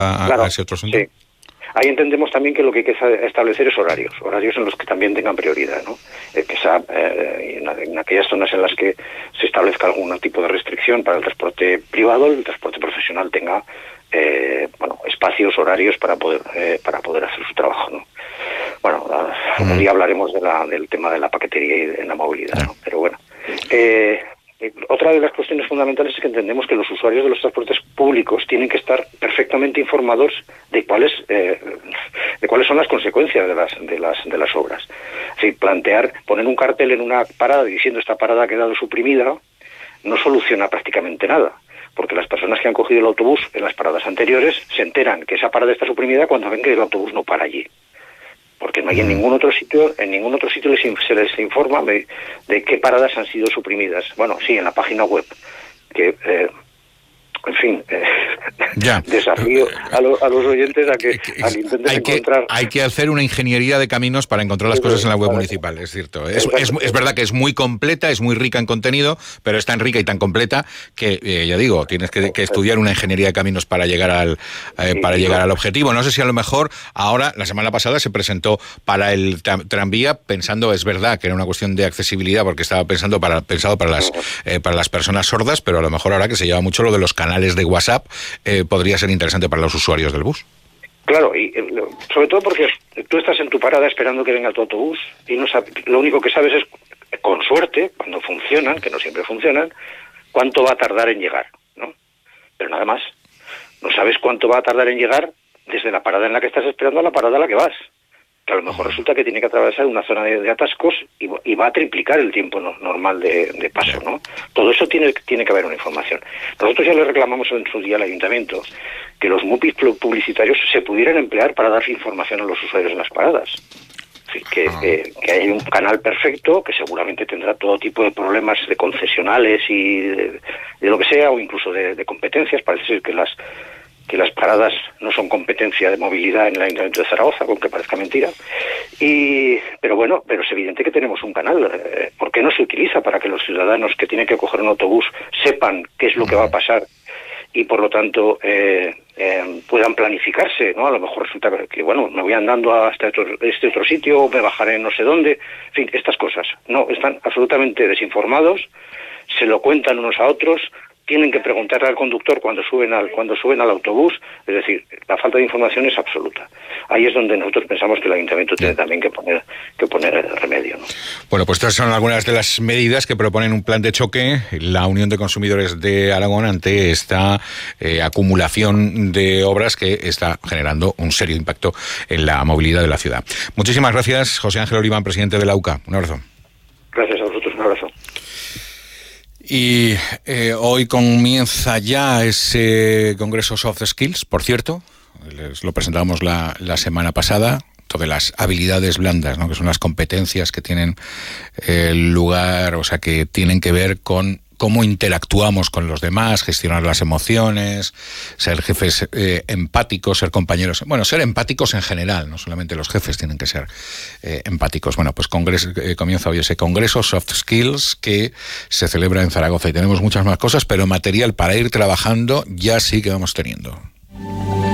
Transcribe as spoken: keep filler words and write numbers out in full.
a, claro, a ese otro asunto. Sí. Ahí entendemos también que lo que hay que establecer es horarios, horarios en los que también tengan prioridad, ¿no? Eh, que sea, eh, en, en aquellas zonas en las que se establezca algún tipo de restricción para el transporte privado, el transporte profesional tenga eh, bueno, espacios, horarios para poder eh, para poder hacer su trabajo, ¿no? Bueno, un día hablaremos de la, del tema de la paquetería y de la movilidad, ¿no? Pero bueno. Eh, Otra de las cuestiones fundamentales es que entendemos que los usuarios de los transportes públicos tienen que estar perfectamente informados de cuáles eh, de cuáles son las consecuencias de las de las de las obras. Es decir, plantear, poner un cartel en una parada diciendo esta parada ha quedado suprimida no soluciona prácticamente nada, porque las personas que han cogido el autobús en las paradas anteriores se enteran que esa parada está suprimida cuando ven que el autobús no para allí. Porque no hay en ningún otro sitio, en ningún otro sitio les, se les informa de, de qué paradas han sido suprimidas. Bueno, sí, en la página web, que, eh, en fin, eh, ya. desafío a, lo, a los oyentes a que al intenten hay encontrar... Que, hay que hacer una ingeniería de caminos para encontrar las cosas en la web municipal, es cierto. Es, es, es verdad que es muy completa, es muy rica en contenido, pero es tan rica y tan completa que, eh, ya digo, tienes que, que estudiar una ingeniería de caminos para llegar al eh, para llegar al objetivo. No sé si a lo mejor ahora, la semana pasada se presentó para el tranvía pensando, es verdad, que era una cuestión de accesibilidad porque estaba pensando para, pensado para las, eh, para las personas sordas, pero a lo mejor ahora que se lleva mucho lo de los canales de WhatsApp, eh, podría ser interesante para los usuarios del bus. Claro, y eh, sobre todo porque tú estás en tu parada esperando que venga tu autobús y no sabes, lo único que sabes es, con suerte, cuando funcionan, que no siempre funcionan, cuánto va a tardar en llegar, ¿no? Pero nada más. No sabes cuánto va a tardar en llegar desde la parada en la que estás esperando a la parada a la que vas. Que a lo mejor resulta que tiene que atravesar una zona de, de atascos y, y va a triplicar el tiempo no, normal de, de paso, ¿no? Todo eso tiene, tiene que haber una información. Nosotros ya le reclamamos en su día al ayuntamiento que los M U P I publicitarios se pudieran emplear para dar información a los usuarios en las paradas. Es decir, que, que, que hay un canal perfecto que seguramente tendrá todo tipo de problemas de concesionales y de, de lo que sea, o incluso de, de competencias. Parece ser que las que las paradas no son competencia de movilidad en el Ayuntamiento de Zaragoza, aunque parezca mentira. Y, pero bueno, pero es evidente que tenemos un canal. Eh, ¿Por qué no se utiliza para que los ciudadanos que tienen que coger un autobús sepan qué es lo que va a pasar y por lo tanto eh, eh, puedan planificarse, ¿no? A lo mejor resulta que, bueno, me voy andando hasta otro, este otro sitio, me bajaré no sé dónde, en fin, estas cosas. No, están absolutamente desinformados, se lo cuentan unos a otros, tienen que preguntarle al conductor cuando suben al cuando suben al autobús, es decir, la falta de información es absoluta. Ahí es donde nosotros pensamos que el ayuntamiento tiene también que poner que poner remedio, ¿no? Bueno, pues estas son algunas de las medidas que proponen un plan de choque la Unión de Consumidores de Aragón ante esta eh, acumulación de obras que está generando un serio impacto en la movilidad de la ciudad. Muchísimas gracias, José Ángel Oliván, presidente de la U C A. Un abrazo. Gracias a vosotros, un abrazo. Y eh, hoy comienza ya ese Congreso Soft Skills, por cierto, les lo presentamos la, la semana pasada, de las habilidades blandas, ¿no? Que son las competencias que tienen eh, lugar, o sea, que tienen que ver con cómo interactuamos con los demás, gestionar las emociones, ser jefes eh, empáticos, ser compañeros, bueno, ser empáticos en general, no solamente los jefes tienen que ser eh, empáticos. Bueno, pues congreso, eh, comienza hoy ese Congreso Soft Skills que se celebra en Zaragoza y tenemos muchas más cosas, pero material para ir trabajando ya sí que vamos teniendo.